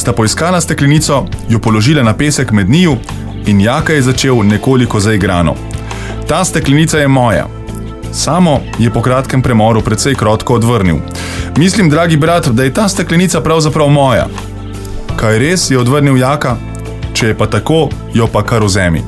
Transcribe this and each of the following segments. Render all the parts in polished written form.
sta poiskala steklenico, jo položila na pesek med njiju in Jaka je začel nekoliko zaigrano. Ta steklenica je moja. Samo je po kratkem premoru precej krotko odvrnil. Mislim, dragi brat, da je ta steklenica pravzaprav moja. Kaj res, je odvrnil Jaka, če je pa tako, jo pa kar vzemi.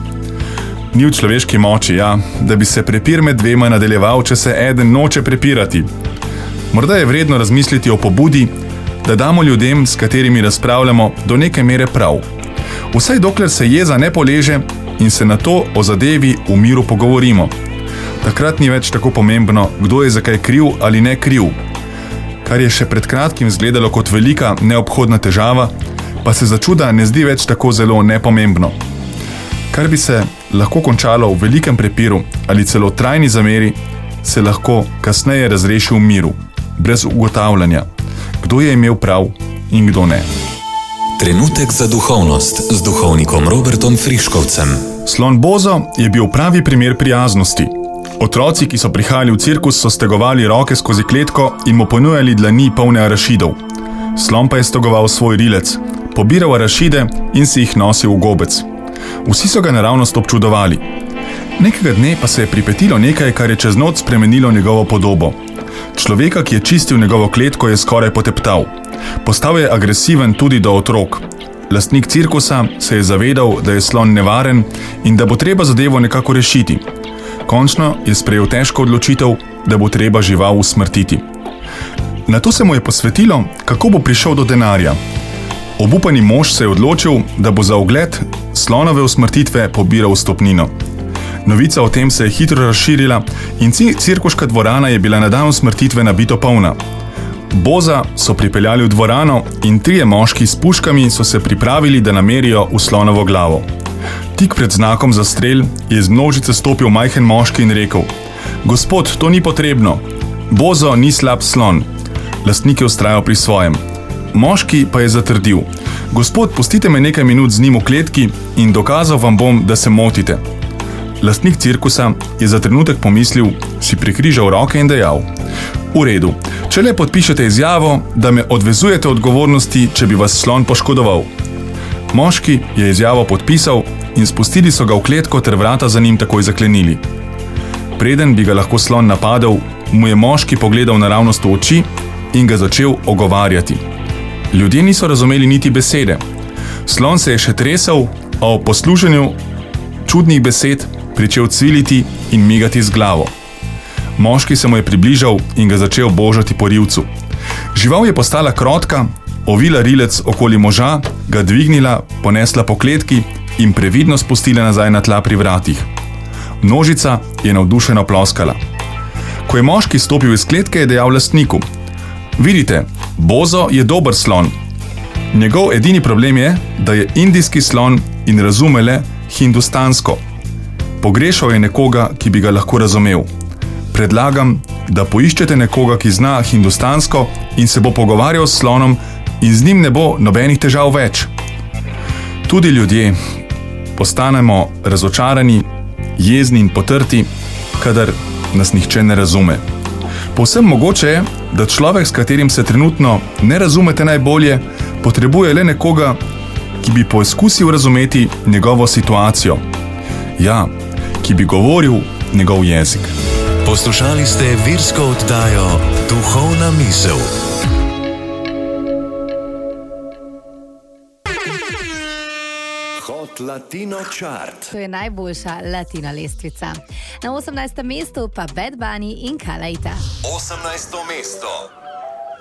Ni v človeški moči, ja, da bi se prepir med dvema nadaljeval, če se eden noče prepirati. Morda je vredno razmisliti o pobudi, da damo ljudem, s katerimi razpravljamo, do neke mere prav. Vsaj dokler se jeza ne poleže in se na to o zadevi v miru pogovorimo. Takrat ni več tako pomembno, kdo je zakaj kriv ali ne kriv. Kar je še pred kratkim izgledalo kot velika, neobhodna težava, pa se začuda ne zdi več tako zelo nepomembno. Kar bi se lahko končalo v velikem prepiru ali celo trajni zameri, se lahko kasneje razreši v miru, brez ugotavljanja, kdo je imel prav in kdo ne. Trenutek za duhovnost z duhovnikom Robertom Friškovcem. Slon Bozo je bil pravi primer prijaznosti. Otroci, ki so prihajali v cirkus, so stegovali roke skozi kletko in mu ponujali dlani polne arašidov. Slon pa je stegoval svoj rilec, pobiral arašide in si jih nosil v gobec. Vsi so ga naravnost občudovali. Nekega dne pa se je pripetilo nekaj, kar je čez noč spremenilo njegovo podobo. Človeka, ki je čistil njegovo kletko, je skoraj poteptal. Postal je agresiven tudi do otrok. Lastnik cirkusa se je zavedal, da je slon nevaren in da bo treba zadevo nekako rešiti. Končno je sprejel težko odločitev, da bo treba žival usmrtiti. Nato se mu je posvetilo, kako bo prišel do denarja. Obupani mož se je odločil, da bo za ogled slonove usmrtitve pobiral vstopnino. Novica o tem se je hitro razširila in cirkuška dvorana je bila na dan usmrtitve nabito polna. Boza so pripeljali v dvorano in 3 moški s puškami so se pripravili, da namerijo v slonovo glavo. Tik pred znakom za strel je iz množice stopil majhen moški in rekel: Gospod, to ni potrebno. Bozo ni slab slon. Lastnik je vztrajal pri svojem. Moški pa je zatrdil: Gospod, pustite me nekaj minut z njim v kletki in dokazal vam bom, da se motite. Lastnik cirkusa je za trenutek pomislil, si prekrižal roke in dejal: V redu, če le podpišete izjavo, da me odvezujete odgovornosti, če bi vas slon poškodoval. Moški je izjavo podpisal in spustili so ga v kletko ter vrata za njim takoj zaklenili. Preden bi ga lahko slon napadel, mu je moški pogledal naravnost v oči in ga začel ogovarjati. Ljudje niso razumeli niti besede. Slon se je še tresel, a ob poslušanju čudnih besed pričel cviliti in migati z glavo. Moški se mu je približal in ga začel božati po rivcu. Žival je postala krotka, ovila rilec okoli moža, ga dvignila, ponesla po kletki in previdno spustila nazaj na tla pri vratih. Množica je navdušeno ploskala. Ko je moški stopil iz kletke, je dejal lastniku: Vidite, Bozo je dober slon. Njegov edini problem je, da je indijski slon in razume le hindustansko. Pogrešal je nekoga, ki bi ga lahko razumel. Predlagam, da poiščete nekoga, ki zna hindustansko in se bo pogovarjal s slonom in z njim ne bo nobenih težav več. Tudi ljudje postanemo razočarani, jezni in potrti, kadar nas nihče ne razume. Povsem mogoče je, da človek, s katerim se trenutno ne razumete najbolje, potrebuje le nekoga, ki bi poizkusil razumeti njegovo situacijo. Ja, ki bi govoril njegov jezik. Poslušali ste virsko oddajo Duhovna misel. Hot Latino Chart. To je najboljša latina lestvica. Na 18. mestu pa Bad Bunny in Kalaita. 18. mesto.